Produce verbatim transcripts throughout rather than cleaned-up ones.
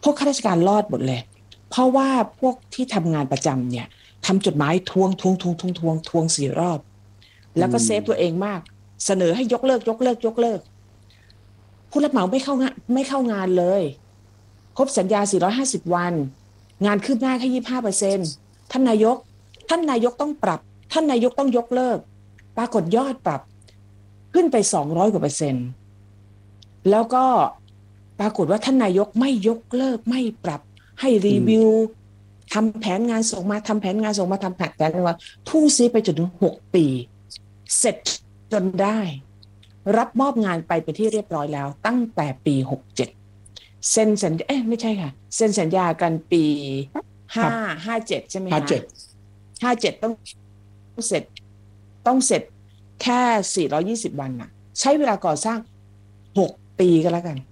พวกข้าราชการรอดหมดเลยเพราะว่าพวกที่ทำงานประจำเนี่ยทำจดหมายทวงทวงทวงทวงทวงทวงสี่รอบแล้วก็เซฟตัวเองมากเสนอให้ยกเลิกยกเลิกยกเลิกผู้รับเหมาไม่เข้างานไม่เข้างานเลยครบสัญญาสี่ร้อยห้าสิบวันงานคืบหน้าแค่ยี่สิบห้าเปอร์เซ็นต์ท่านนายกท่านนายกต้องปรับท่านนายกต้องยกเลิกปรากฏยอดปรับขึ้นไปสองร้อยกว่าเปอร์เซ็นต์แล้วก็ปรากฏว่าท่านนายกไม่ยกเลิกไม่ปรับให้รีวิวทำแผนงานส่งมาทำแผนงานส่งมาทำแผนงานว่าทุ่งซีไปจนถึงหกปีเสร็จจนได้รับมอบงานไปเป็นที่เรียบร้อยแล้วตั้งแต่ปีหกเจ็ดเซ็นสัญญาเอ๊ะไม่ใช่ค่ะเซ็นสัญญากันปีห้าห้าเจ็ดใช่ไหมคะห้าเจ็ดห้าเจ็ดต้องเสร็จต้องเสร็จแค่สี่ร้อยยี่สิบวันน่ะใช้เวลาก่อสร้างหกปีก็แล้วกัน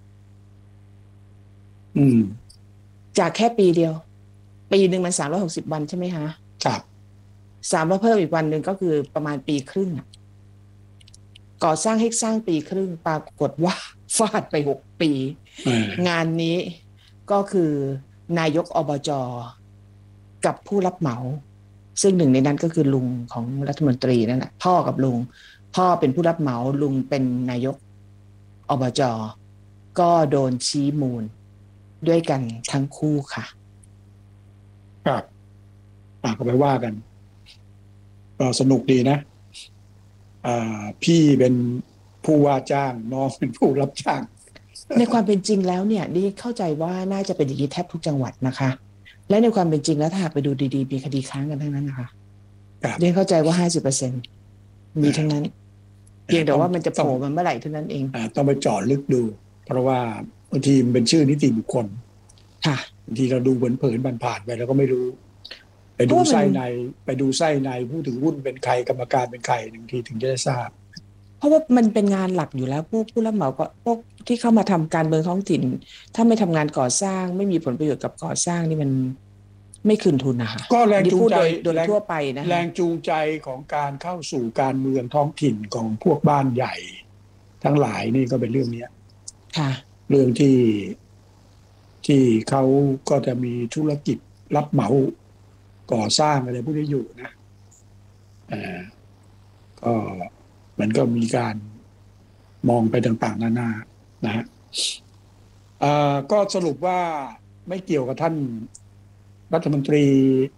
อืมจากแค่ปีเดียวปีหนึ่งมันสามร้อยหกสิบวันใช่ไหมคะครับสามร้อยเพิ่มอีกวันหนึ่งก็คือประมาณปีครึ่งก่อสร้างให้สร้างปีครึ่งปรากฏว่าฟาดไปหกปีงานนี้ก็คือนายกอบจ.กับผู้รับเหมาซึ่งหนึ่งในนั้นก็คือลุงของรัฐมนตรีนั่นแหละพ่อกับลุงพ่อเป็นผู้รับเหมาลุงเป็นนายกอบจ.ก็โดนชี้มูลด้วยกันทั้งคู่ค่ะครับอ่ะก็ไปว่ากันก็สนุกดีนะอ่าพี่เป็นผู้ว่าจ้างน้องเป็นผู้รับจ้างในความเป็นจริงแล้วเนี่ยดิเข้าใจว่าน่าจะเป็นอย่างนี้แทบทุกจังหวัดนะคะและในความเป็นจริงแล้วถ้าหากไปดูดีๆมีคดีค้างกันทั้งนั้นนะคะดิเข้าใจว่า ห้าสิบเปอร์เซ็นต์ มีทั้งนั้นเพียงแต่ว่ามันจะโผล่มันเมื่อไหร่เท่านั้นเองต้องไปเจาะลึกดูเพราะว่าบางทีมันเป็นชื่อนิติบุคคลค่ะบางทีเราดูเผินๆผ่านๆไปแล้วก็ไม่รู้ไปดูไส้ในไปดูไส้ในผู้ถือหุ้นเป็นใครกรรมการเป็นใครบางทีถึงจะได้ทราบเพราะว่ามันเป็นงานหลักอยู่แล้วพวกผู้รับเหมาก็พวกที่เข้ามาทำการเมืองท้องถิ่นถ้าไม่ทำงานก่อสร้างไม่มีผลประโยชน์กับก่อสร้างนี่มันไม่คืนทุนนะคะก็แรงจูงใจโดยทั่วไปนะแรงจูงใจของการเข้าสู่การเมืองท้องถิ่นของพวกบ้านใหญ่ทั้งหลายนี่ก็เป็นเรื่องนี้ค่ะเรื่องที่ที่เขาก็จะมีธุรกิจรับเหมาก่อสร้างอะไรพวกนี้อยู่นะอ่าก็มันก็มีการมองไปต่างๆนานานะฮะอ่าก็สรุปว่าไม่เกี่ยวกับท่านรัฐมนตรี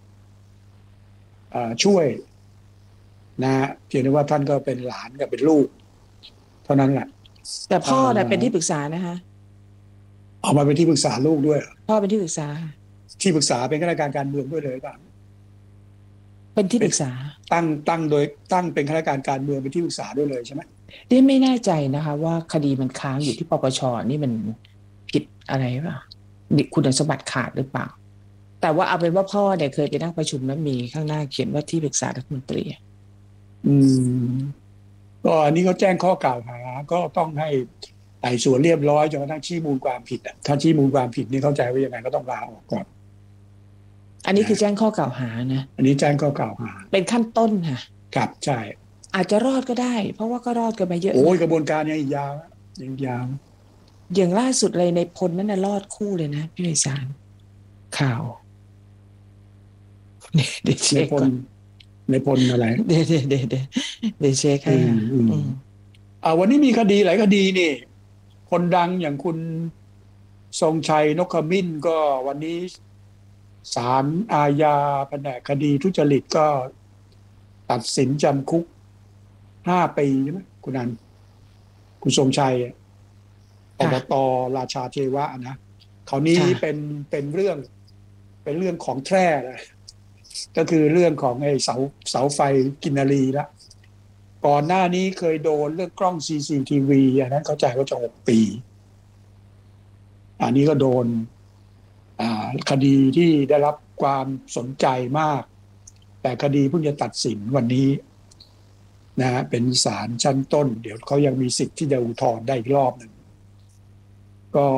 ช่วยนะเพียงแต่ว่าท่านก็เป็นหลานกับเป็นลูกเท่านั้นแหละแต่พ่อน่ะเป็นที่ปรึกษานะคะเอามาเป็นที่ปรึกษาลูกด้วยพ่อเป็นที่ปรึกษาที่ปรึกษาเป็นข้าราชการการเมืองด้วยเลยป่ะเป็นที่ปรึกษาตั้งตั้งโดยตั้งเป็นข้าราชการการเมืองเป็นที่ปรึกษาด้วยเลยใช่ไหมดิไม่แน่ใจนะคะว่าคดีมันค้างอยู่ที่ปปช.นี่มันผิดอะไรป่ะคุณสมบัติขาดหรือเปล่าแต่ว่าเอาเป็นว่าพ่อเนี่ยเคยไปนั่งประชุมแล้วมีข้างหน้าเขียนว่าที่ปรึกษารัฐมนตรีอืมก็อันนี้เขาแจ้งข้อกล่าวหาก็ต้องให้ไต่สวนเรียบร้อยจนกระทั่งชี้มูลความผิดอ่ะถ้าชี้มูลความผิดนี่เข้าใจว่ายังไงก็ต้องลาออกก่อนอันนี้คือแจ้งข้อกล่าวหานะอันนี้แจ้งข้อกล่าวหาเป็นขั้นต้นค่ะครับใช่อาจจะรอดก็ได้เพราะว่าก็รอดกันมาเยอะโอ้ยกระบวนการยังยาวยังยาวอย่างล่าสุดเลยในพลนั่นน่ะรอดคู่เลยนะพี่ไพศาลข่าวเดี๋ยวเช็คก่อนในพลอะไรเดี๋ยวเดี๋ยวเดี๋ยวเดี๋ยวเช็คให้ค่ะอ่าวันนี้มีคดีหลายคดีนี่คนดังอย่างคุณทรงชัยนกขมิ้นก็วันนี้ศาลอาญาแผนกคดีทุจริตก็ตัดสินจำคุกห้าปีใช่ไหมคุณนันคุณทรงชัยอบต.ราชาเทวะนะคราวนี้เป็นเป็นเรื่องเป็นเรื่องของแท้เลยก็คือเรื่องของไอ้เสาเสาไฟกินนารีละก่อนหน้านี้เคยโดนเรื่องกล้อง ซี ซี ที วี อันนั้นเข้าใจว่าจะหกปีอันนี้ก็โดนคดีที่ได้รับความสนใจมากแต่คดีเพิ่งจะตัดสินวันนี้นะฮะเป็นศาลชั้นต้นเดี๋ยวเขายังมีสิทธิ์ที่จะอุทธรณ์ได้อีกรอบหนึ่งก็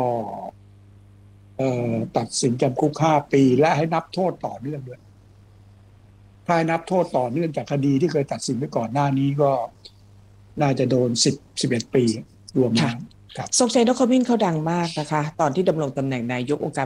ตัดสินจำคุกห้าปีและให้นับโทษต่อเนื่องด้วยถ้านับโทษต่อเนื่องจากคดีที่เคยตัดสินไปก่อนหน้านี้ก็น่าจะโดนสิบ สิบเอ็ดปีรวมแล้วทรงชัยนกขมิ้นเขาดังมากนะคะตอนที่ดำรงตำแหน่งนายกองค์การ